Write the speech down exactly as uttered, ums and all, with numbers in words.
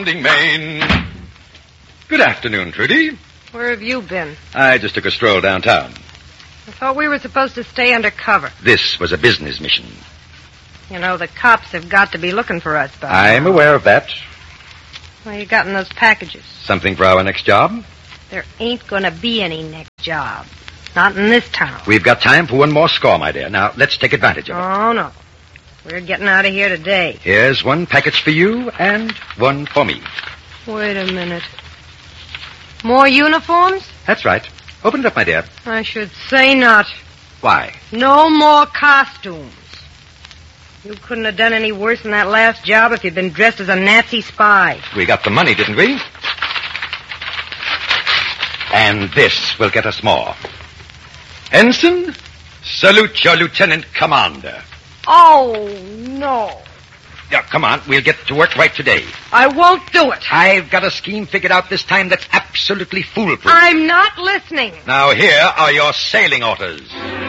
Maine. Good afternoon, Trudy. Where have you been? I just took a stroll downtown. I thought we were supposed to stay under cover. This was a business mission. You know, the cops have got to be looking for us, Bob. I'm aware of that. What you got in those packages? Something for our next job? There ain't going to be any next job. Not in this town. We've got time for one more score, my dear. Now, let's take advantage of it. Oh, no. We're getting out of here today. Here's one package for you and one for me. Wait a minute. More uniforms? That's right. Open it up, my dear. I should say not. Why? No more costumes. You couldn't have done any worse than that last job if you'd been dressed as a Nazi spy. We got the money, didn't we? And this will get us more. Ensign, salute your lieutenant commander. Oh, no. Yeah, come on. We'll get to work right today. I won't do it. I've got a scheme figured out this time that's absolutely foolproof. I'm not listening. Now, here are your sailing orders.